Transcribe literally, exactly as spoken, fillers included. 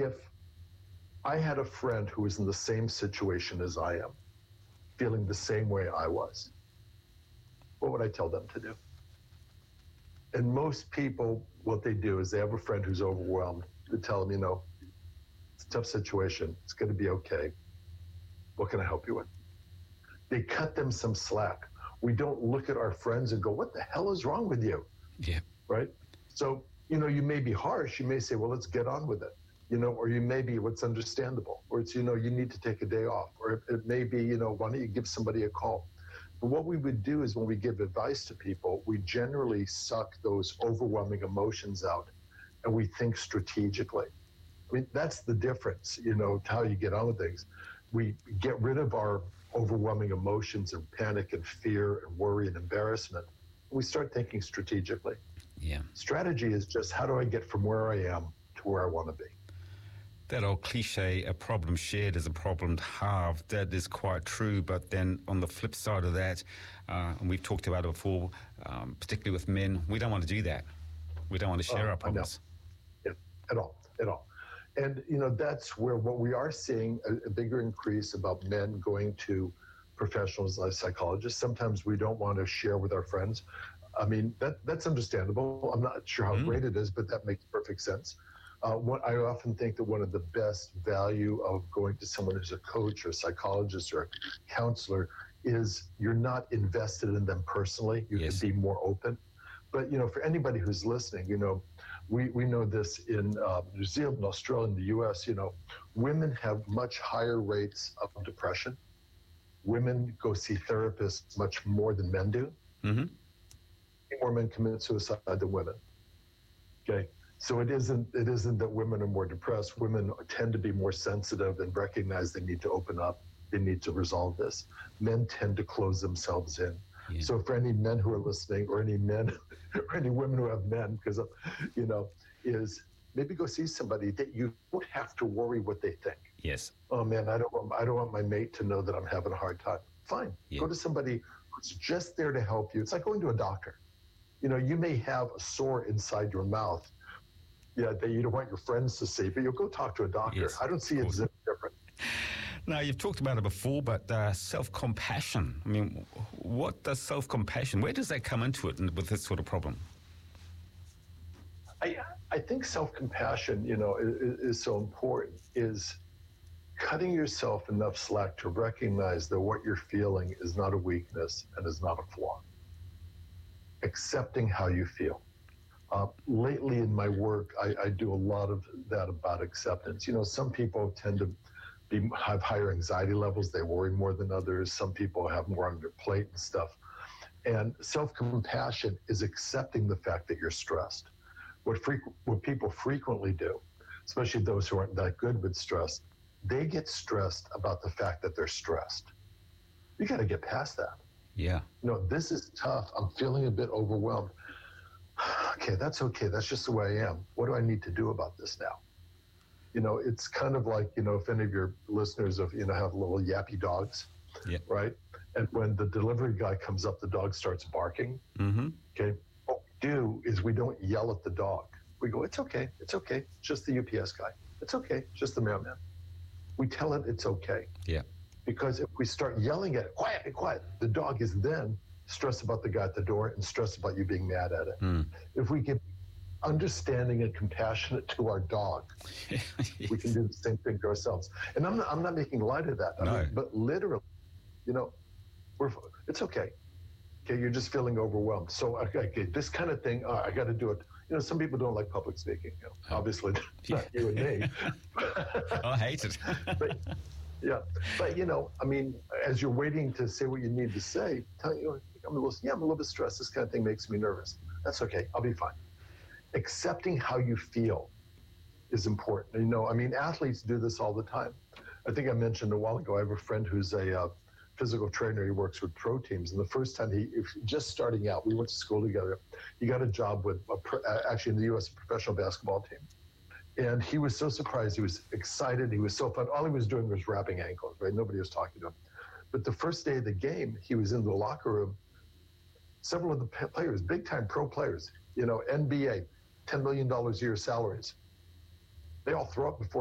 if I had a friend who was in the same situation as I am, feeling the same way I was, what would I tell them to do? And most people, what they do is they have a friend who's overwhelmed. They tell them, you know, it's a tough situation. It's going to be okay. What can I help you with? They cut them some slack. We don't look at our friends and go, what the hell is wrong with you? Yeah. Right? So, you know, you may be harsh. You may say, well, let's get on with it. You know, or you may be what's understandable. Or it's, you know, you need to take a day off. Or it may be, you know, why don't you give somebody a call? But what we would do is when we give advice to people, we generally suck those overwhelming emotions out and we think strategically. I mean, that's the difference, you know, how you get on with things. We get rid of our overwhelming emotions and panic and fear and worry and embarrassment. We start thinking strategically. Yeah. Strategy is just how do I get from where I am to where I want to be? That old cliche, a problem shared is a problem halved, that is quite true. But then on the flip side of that, uh, and we've talked about it before, um, particularly with men, we don't want to do that. We don't want to share uh, our problems. Yeah, at all, at all. And, you know, that's where what we are seeing a, a bigger increase about men going to professionals like psychologists. Sometimes we don't want to share with our friends. I mean, that that's understandable. I'm not sure how mm. great it is, but that makes perfect sense. Uh, what I often think that one of the best value of going to someone who's a coach or a psychologist or a counselor is you're not invested in them personally. You yes. can be more open. But, you know, for anybody who's listening, you know, we, we know this in uh, New Zealand, Australia, and the U S, you know, women have much higher rates of depression. Women go see therapists much more than men do. Mm-hmm. More men commit suicide than women. Okay. So it isn't it isn't that women are more depressed. Women tend to be more sensitive and recognize they need to open up. They need to resolve this. Men tend to close themselves in. Yeah. So for any men who are listening, or any men, or any women who have men, because you know, is maybe go see somebody that you don't have to worry what they think. Yes. Oh man, I don't want I don't want my mate to know that I'm having a hard time. Fine. Yeah. Go to somebody who's just there to help you. It's like going to a doctor. You know, you may have a sore inside your mouth. Yeah, that you don't want your friends to see, but you'll go talk to a doctor. Yes, I don't see it as different. Now, you've talked about it before, but uh, self-compassion. I mean, what does self-compassion, where does that come into it with this sort of problem? I I think self-compassion, you know, is, is so important, is cutting yourself enough slack to recognize that what you're feeling is not a weakness and is not a flaw. Accepting how you feel. Uh, lately in my work, I, I do a lot of that about acceptance. You know, some people tend to be have higher anxiety levels. They worry more than others. Some people have more on their plate and stuff. And self-compassion is accepting the fact that you're stressed. What, frequ- what people frequently do, especially those who aren't that good with stress, they get stressed about the fact that they're stressed. You got to get past that. Yeah. You know, this is tough. I'm feeling a bit overwhelmed. Okay, that's okay. That's just the way I am. What do I need to do about this now? You know, it's kind of like, you know, if any of your listeners have, you know, have little yappy dogs, yeah. right? And when the delivery guy comes up, the dog starts barking. Mm-hmm. Okay. What we do is we don't yell at the dog. We go, it's okay. It's okay. It's just the U P S guy. It's okay. It's just the mailman. We tell it it's okay. Yeah. Because if we start yelling at it, quiet, be quiet, the dog is then stressed about the guy at the door and stressed about you being mad at it. Mm. If we get understanding and compassionate to our dog, yes. we can do the same thing to ourselves. And I'm not, I'm not making light of that. I no. mean, but literally, you know, we're, it's okay. Okay, you're just feeling overwhelmed. So, okay, okay this kind of thing, uh, I got to do it. You know, some people don't like public speaking. You know, oh. Obviously, not you and me. I hate it. but, yeah, but you know, I mean, as you're waiting to say what you need to say, tell you, I'm a little, yeah, I'm a little bit stressed. This kind of thing makes me nervous. That's okay. I'll be fine. Accepting how you feel is important. You know, I mean, athletes do this all the time. I think I mentioned a while ago, I have a friend who's a uh, physical trainer. He works with pro teams. And the first time he, just starting out, we went to school together. He got a job with, a pro, actually in the U S, a professional basketball team. And he was so surprised. He was excited. He was so fun. All he was doing was wrapping ankles, right? Nobody was talking to him. But the first day of the game, he was in the locker room. Several of the players, big-time pro players, you know, N B A, ten million dollars a year salaries, they all throw up before